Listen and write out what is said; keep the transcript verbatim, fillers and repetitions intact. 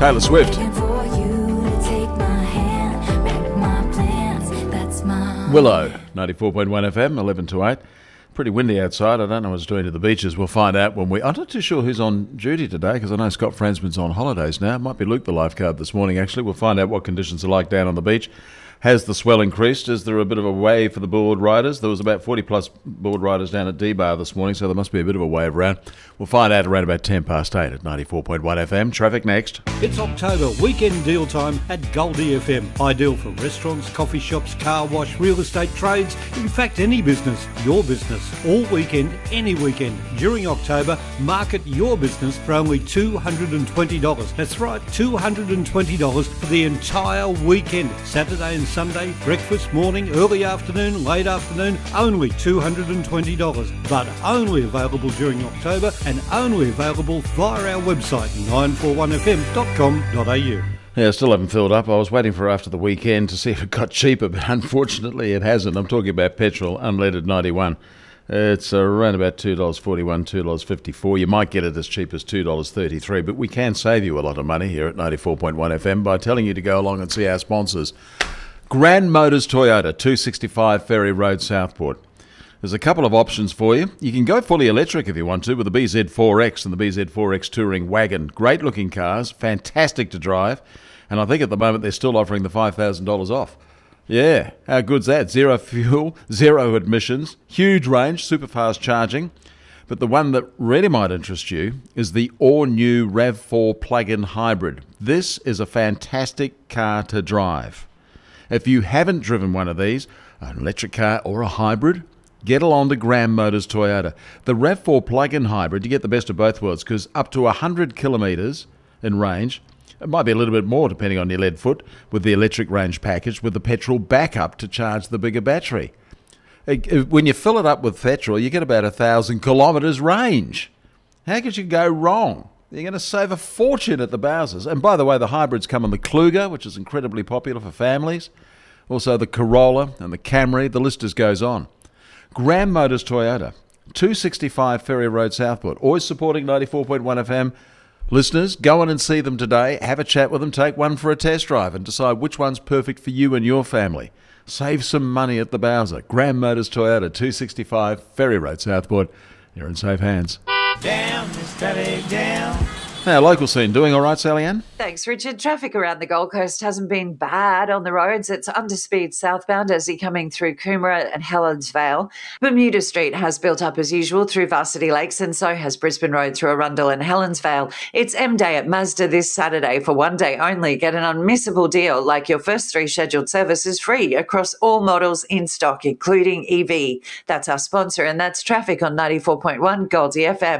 Taylor Swift. Willow, ninety-four point one F M, eleven to eight. Pretty windy outside. I don't know what it's doing to the beaches. We'll find out when we... I'm not too sure who's on duty today because I know Scott Fransman's on holidays now. It might be Luke, the lifeguard, this morning, actually. We'll find out what conditions are like down on the beach. Has the swell increased? Is there a bit of a wave for the board riders? There was about forty plus board riders down at D-Bar this morning, so there must be a bit of a wave around. We'll find out around about ten past eight at ninety-four point one F M. Traffic next. It's October, weekend deal time at Goldie F M. Ideal for restaurants, coffee shops, car wash, real estate trades, in fact any business, your business. All weekend, any weekend. During October, market your business for only two hundred twenty dollars. That's right, two hundred twenty dollars for the entire weekend. Saturday and Sunday, breakfast, morning, early afternoon, late afternoon, only two hundred twenty dollars. But only available during October and only available via our website, nine four one f m dot com dot a u. Yeah, I still haven't filled up. I was waiting for after the weekend to see if it got cheaper, but unfortunately it hasn't. I'm talking about petrol, unleaded ninety-one. It's around about two dollars forty-one, two dollars fifty-four. You might get it as cheap as two dollars thirty-three, but we can save you a lot of money here at ninety-four point one F M by telling you to go along and see our sponsors. Grand Motors Toyota, two sixty-five Ferry Road, Southport. There's a couple of options for you. You can go fully electric if you want to with the B Z four X and the B Z four X Touring Wagon. Great looking cars, fantastic to drive, and I think at the moment they're still offering the five thousand dollars off. Yeah, how good's that? Zero fuel, zero emissions, huge range, super fast charging. But the one that really might interest you is the all-new RAV four plug-in hybrid. This is a fantastic car to drive. If you haven't driven one of these, an electric car or a hybrid, get along to Grand Motors Toyota. The RAV four plug-in hybrid, you get the best of both worlds because up to one hundred kilometres in range, it might be a little bit more depending on your lead foot, with the electric range package with the petrol backup to charge the bigger battery. When you fill it up with petrol, you get about one thousand kilometres range. How could you go wrong? You're going to save a fortune at the Bowsers. And by the way, the hybrids come on the Kluger, which is incredibly popular for families. Also the Corolla and the Camry. The list just goes on. Grand Motors Toyota, two sixty-five Ferry Road, Southport. Always supporting ninety-four point one F M. Listeners, go in and see them today. Have a chat with them. Take one for a test drive and decide which one's perfect for you and your family. Save some money at the Bowser. Grand Motors Toyota, two sixty-five Ferry Road, Southport. You're in safe hands. Down, this traffic down. Now, local scene, doing all right, Sally Ann? Thanks, Richard. Traffic around the Gold Coast hasn't been bad on the roads. It's underspeed southbound as you're coming through Coomera and Helens Vale. Bermuda Street has built up as usual through Varsity Lakes, and so has Brisbane Road through Arundel and Helens Vale. It's M Day at Mazda this Saturday for one day only. Get an unmissable deal like your first three scheduled services free across all models in stock, including E V. That's our sponsor, and that's traffic on ninety-four point one Goldie F M.